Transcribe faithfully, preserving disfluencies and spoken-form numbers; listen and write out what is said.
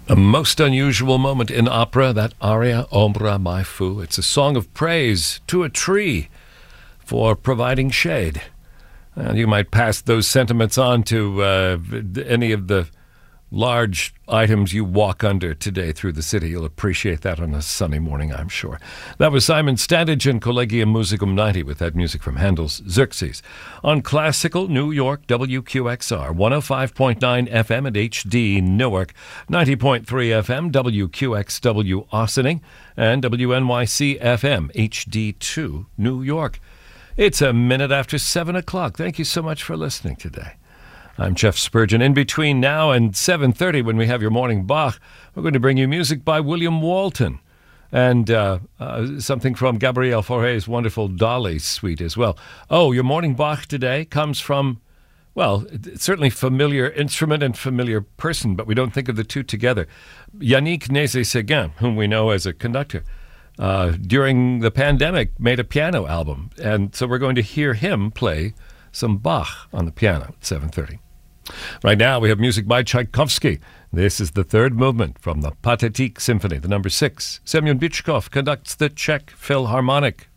A most unusual moment in opera, that aria, Ombra mai fu. It's a song of praise to a tree for providing shade. And you might pass those sentiments on to uh, any of the large items you walk under today through the city. You'll appreciate that on a sunny morning, I'm sure. That was Simon Standage and Collegium Musicum ninety with that music from Handel's Xerxes. On Classical New York, W Q X R, one oh five point nine F M at H D Newark, ninety point three F M, W Q X W Ossining, and W N Y C F M, H D two New York. It's a minute after seven o'clock. Thank you so much for listening today. I'm Jeff Spurgeon. In between now and seven thirty, when we have your morning Bach, we're going to bring you music by William Walton and uh, uh, something from Gabriel Fauré's wonderful Dolly suite as well. Oh, your morning Bach today comes from, well, certainly familiar instrument and familiar person, but we don't think of the two together. Yannick Nézet-Séguin, whom we know as a conductor, uh, during the pandemic made a piano album. And so we're going to hear him play some Bach on the piano at seven thirty. Right now we have music by Tchaikovsky. This is the third movement from the Pathétique Symphony, the number six. Semyon Bychkov conducts the Czech Philharmonic.